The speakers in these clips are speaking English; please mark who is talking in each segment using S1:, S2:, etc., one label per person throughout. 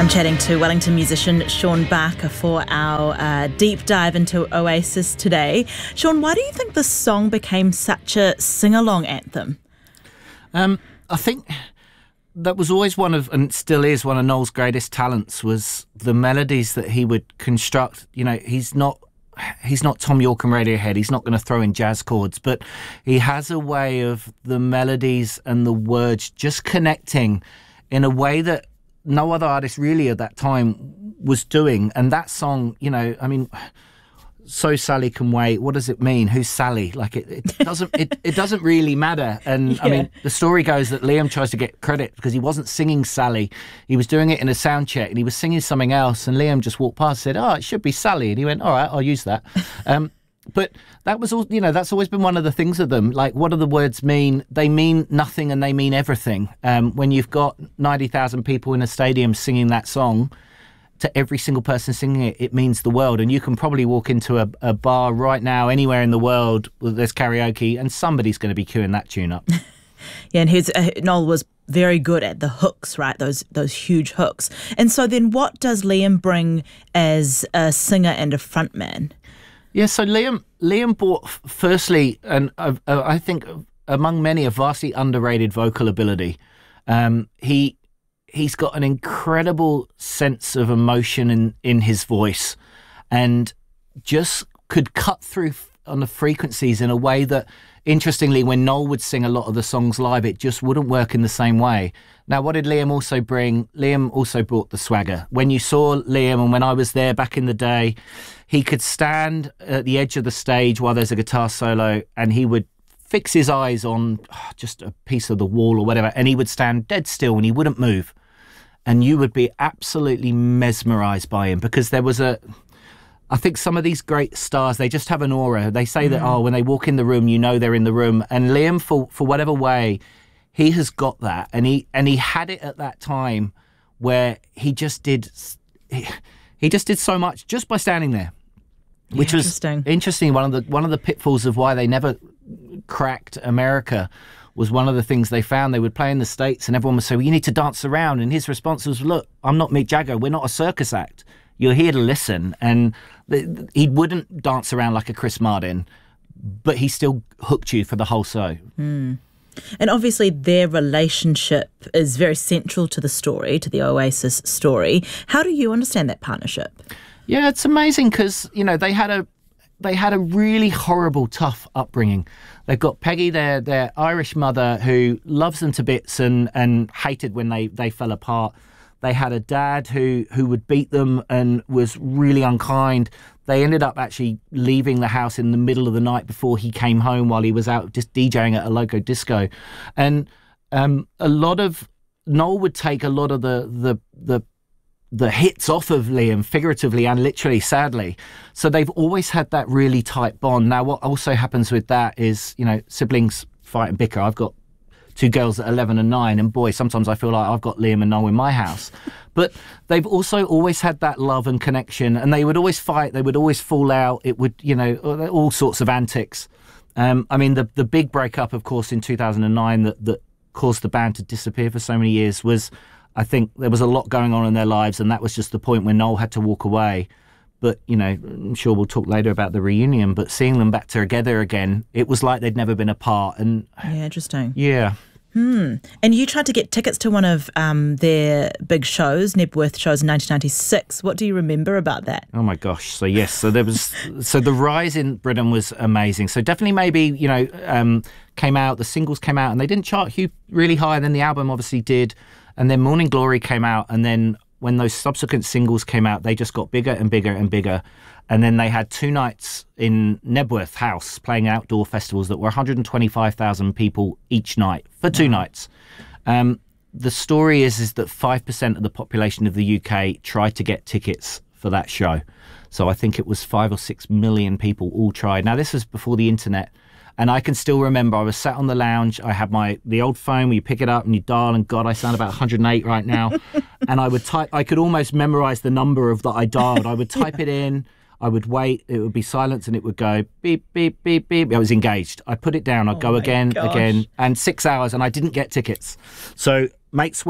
S1: I'm chatting to Wellington musician Sean Barker for our deep dive into Oasis today. Sean, why do you think this song became such a sing-along anthem?
S2: I think that was always one of, and still is, one of Noel's greatest talents, was the melodies that he would construct. You know, he's not Tom York and Radiohead. He's not going to throw in jazz chords, but he has a way of the melodies and the words just connecting in a way that no other artist really at that time was doing. And that song, you know, I mean, So Sally Can Wait, what does it mean? Who's Sally? Like, it doesn't it doesn't really matter. And I mean, the story goes that Liam tries to get credit because he wasn't singing Sally. He was doing it in a sound check and he was singing something else, and Liam just walked past and said, "Oh, it should be Sally." And he went, "All right, I'll use that." But that was all, you know, that's always been one of the things of them. Like, what do the words mean? They mean nothing and they mean everything. When you've got 90,000 people in a stadium singing that song, to every single person singing it, it means the world. And you can probably walk into a bar right now, anywhere in the world, there's karaoke, and somebody's going to be queuing that tune up.
S1: Yeah, and Noel was very good at the hooks, right? Those huge hooks. And so then what does Liam bring as a singer and a frontman?
S2: Yeah, so Liam brought, firstly, and I think among many, a vastly underrated vocal ability. He's got an incredible sense of emotion in his voice, and just could cut through on the frequencies in a way that, interestingly, when Noel would sing a lot of the songs live, it just wouldn't work in the same way. Now, what did Liam also bring? Liam also brought the swagger. When you saw Liam, and when I was there back in the day, he could stand at the edge of the stage while there's a guitar solo, and he would fix his eyes on just a piece of the wall or whatever, and he would stand dead still and he wouldn't move. And you would be absolutely mesmerised by him, because there was I think some of these great stars, they just have an aura. They say that, when they walk in the room, you know they're in the room. And Liam, for whatever way, he has got that. And he had it at that time where he just did so much just by standing there, which was interesting. One of the pitfalls of why they never cracked America was one of the things they found. They would play in the States and everyone would say, "Well, you need to dance around." And his response was, "Look, I'm not Mick Jagger. We're not a circus act. You're here to listen." And he wouldn't dance around like a Chris Martin, but he still hooked you for the whole show.
S1: And obviously their relationship is very central to the story, to the Oasis story. How do you understand that partnership?
S2: Yeah, it's amazing because, you know, they had a really horrible, tough upbringing. They've got Peggy, their Irish mother, who loves them to bits and hated when they fell apart. They had a dad who would beat them and was really unkind. They ended up actually leaving the house in the middle of the night before he came home while he was out just DJing at a local disco. And a lot of Noel would take a lot of the hits off of Liam, figuratively and literally, sadly. So they've always had that really tight bond. Now, what also happens with that is, you know, siblings fight and bicker. I've got two girls at 11 and 9, and boy, sometimes I feel like I've got Liam and Noel in my house. But they've also always had that love and connection, and they would always fight, they would always fall out. It would, you know, all sorts of antics. I mean, the big breakup, of course, in 2009 that caused the band to disappear for so many years was, I think there was a lot going on in their lives, and that was just the point when Noel had to walk away. But, you know, I'm sure we'll talk later about the reunion, but seeing them back together again, it was like they'd never been apart. And
S1: yeah, interesting.
S2: Yeah.
S1: And you tried to get tickets to one of their big shows, Nebworth shows in 1996. What do you remember about that?
S2: Oh my gosh. So yes, so the rise in Britain was amazing. So definitely maybe, you know, came out, the singles came out and they didn't chart really high. And then the album obviously did. And then Morning Glory came out, and then when those subsequent singles came out, they just got bigger and bigger and bigger. And then they had 2 nights in Nebworth House playing outdoor festivals that were 125,000 people each night for 2 nights. The story is that 5% of the population of the UK tried to get tickets for that show. So I think it was 5 or 6 million people all tried. Now, this was before the internet. And I can still remember I was sat on the lounge. I had the old phone where you pick it up and you dial, and God, I sound about 108 right now. And I would type, I could almost memorize the number of that I dialed. I would type it in, I would wait, it would be silence, and it would go beep, beep, beep, beep. I was engaged. I'd put it down, I'd go again, and 6 hours, and I didn't get tickets. So mates went,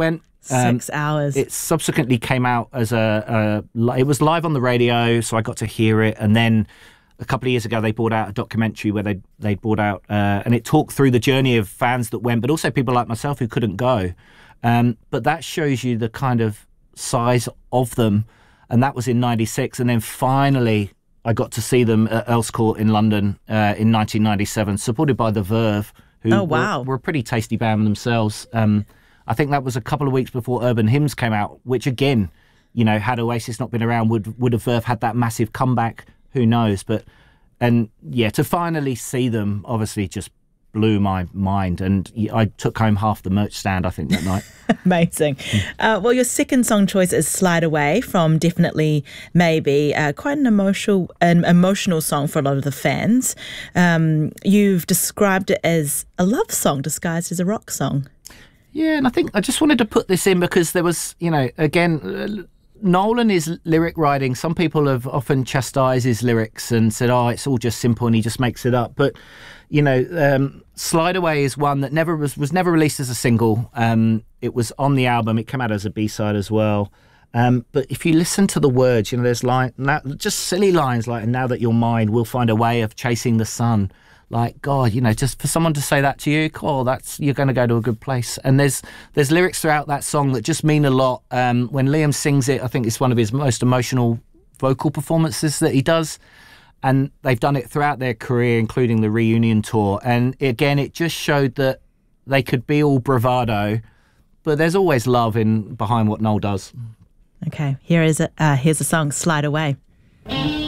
S1: 6 hours.
S2: It subsequently came out as it was live on the radio, so I got to hear it. And then a couple of years ago, they brought out a documentary where they brought out, and it talked through the journey of fans that went, but also people like myself who couldn't go. But that shows you the kind of size of them. And that was in 96. And then finally, I got to see them at Earls Court in London in 1997, supported by The Verve, who were a pretty tasty band themselves. I think that was a couple of weeks before Urban Hymns came out, which again, had Oasis not been around, would have Verve had that massive comeback? Who knows? To finally see them obviously just blew my mind. And I took home half the merch stand, I think, that night.
S1: Amazing. Well, your second song choice is Slide Away from Definitely Maybe, quite an emotional song for a lot of the fans. You've described it as a love song disguised as a rock song.
S2: Yeah, and I think I just wanted to put this in because there was, again, Noel and his lyric writing, some people have often chastised his lyrics and said, it's all just simple and he just makes it up. But, Slide Away is one that was never released as a single. It was on the album. It came out as a B-side as well. But if you listen to the words, there's just silly lines like, and now that you're mine, we'll find a way of chasing the sun. Like, God, just for someone to say that to you, you're going to go to a good place. And there's lyrics throughout that song that just mean a lot. When Liam sings it, I think it's one of his most emotional vocal performances that he does. And they've done it throughout their career, including the reunion tour. And again, it just showed that they could be all bravado, but there's always love behind what Noel does.
S1: Okay, here's a song, Slide Away.